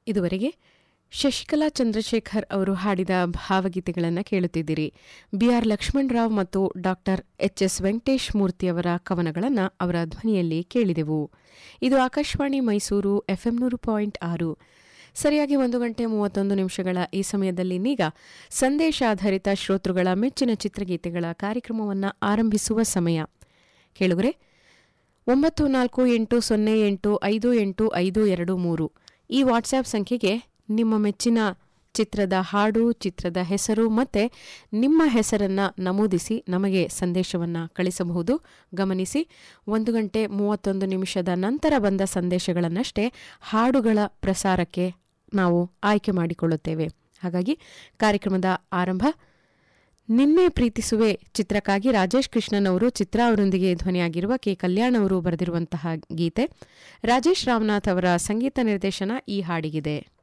ಇದುವರೆಗೆ ಶಶಿಕಲಾ ಚಂದ್ರಶೇಖರ್ ಅವರು ಹಾಡಿದ ಭಾವಗೀತೆಗಳನ್ನು ಕೇಳುತ್ತಿದ್ದಿರಿ. ಬಿಆರ್ ಲಕ್ಷ್ಮಣರಾವ್ ಮತ್ತು ಡಾಕ್ಟರ್ ಎಚ್ಎಸ್ ವೆಂಕಟೇಶ್ ಮೂರ್ತಿಯವರ ಕವನಗಳನ್ನು ಅವರ ಧ್ವನಿಯಲ್ಲಿ ಕೇಳಿದೆವು. ಇದು ಆಕಾಶವಾಣಿ ಮೈಸೂರು ಎಫ್ಎಂ 100.6. ಸರಿಯಾಗಿ 1:31 ಈ ಸಮಯದಲ್ಲಿ ಈಗ ಸಂದೇಶಾಧಾರಿತ ಶ್ರೋತೃಗಳ ಮೆಚ್ಚಿನ ಚಿತ್ರಗೀತೆಗಳ ಕಾರ್ಯಕ್ರಮವನ್ನು ಆರಂಭಿಸುವ ಸಮಯ. ಕೇಳುಗರೆ, 9480858523 ಈ ವಾಟ್ಸ್ಆಪ್ ಸಂಖ್ಯೆಗೆ ನಿಮ್ಮ ಮೆಚ್ಚಿನ ಚಿತ್ರದ ಹಾಡು, ಚಿತ್ರದ ಹೆಸರು ಮತ್ತೆ ನಿಮ್ಮ ಹೆಸರನ್ನು ನಮೂದಿಸಿ ನಮಗೆ ಸಂದೇಶವನ್ನು ಕಳಿಸಬಹುದು. ಗಮನಿಸಿ, 1:31 ನಂತರ ಬಂದ ಸಂದೇಶಗಳನ್ನಷ್ಟೇ ಹಾಡುಗಳ ಪ್ರಸಾರಕ್ಕೆ ನಾವು ಆಯ್ಕೆ ಮಾಡಿಕೊಳ್ಳುತ್ತೇವೆ. ಹಾಗಾಗಿ ಕಾರ್ಯಕ್ರಮದ ಆರಂಭ ನಿನ್ನೆ ಪ್ರೀತಿಸುವೆ ಚಿತ್ರಕ್ಕಾಗಿ ರಾಜೇಶ್ ಕೃಷ್ಣನ್ ಅವರು ಚಿತ್ರ ಅವರೊಂದಿಗೆ ಧ್ವನಿಯಾಗಿರುವ ಕೆ ಕಲ್ಯಾಣ್ ಅವರು ಬರೆದಿರುವಂತಹ ಗೀತೆ, ರಾಜೇಶ್ ರಾಮನಾಥ್ ಅವರ ಸಂಗೀತ ನಿರ್ದೇಶನ ಈ ಹಾಡಿಗಿದೆ.